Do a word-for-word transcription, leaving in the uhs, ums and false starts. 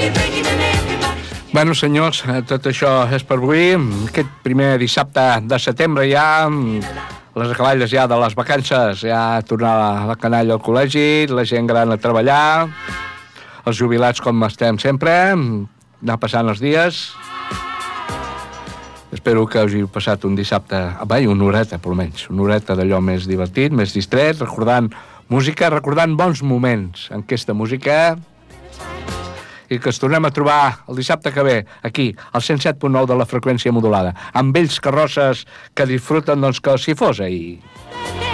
Bueno, senyors, tot això és per avui. Aquest primer dissabte de setembre ja, les acaballes ja de les vacances, ja tornar a la canalla al col·legi, la gent gran a treballar, els jubilats com estem sempre, anar passant els dies. Espero que us hi heu passat un dissabte, vai, una horeta, per almenys, una horeta d'allò més divertit, més distret, recordant música, recordant bons moments en aquesta música, i que ens tornem a trobar el dissabte que ve, aquí, al cent set punt nou de la freqüència modulada, amb vells carrosses que disfruten, doncs, que si fos ahir.